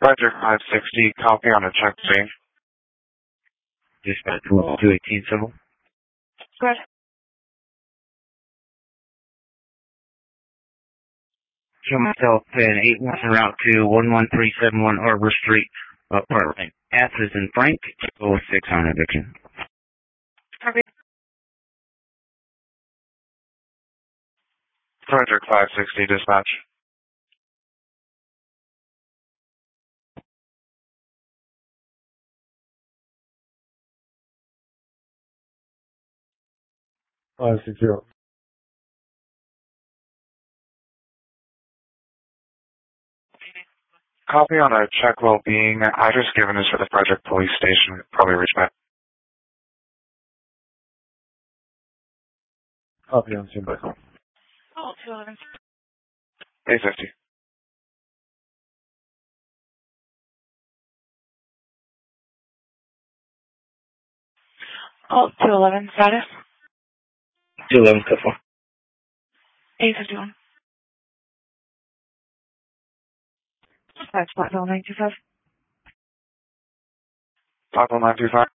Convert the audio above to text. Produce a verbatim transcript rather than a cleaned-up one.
Roger, five sixty, copy on a check change. Dispatch two eighteen civil. Good. Show myself in eight one route to one one three seven one Arbor Street, apartment. F is in Frank, oh six on eviction. Copy. Roger, five sixty, dispatch. five six zero. Copy on a check well-being. Address given is for the Frederick Police Station. Probably reach back. Copy on standby. Oh, two eleven. eight fifty. Oh, two eleven status. two eleven civil. eight fifty-one. That's Blackwell nine two five. Blackwell nine two five.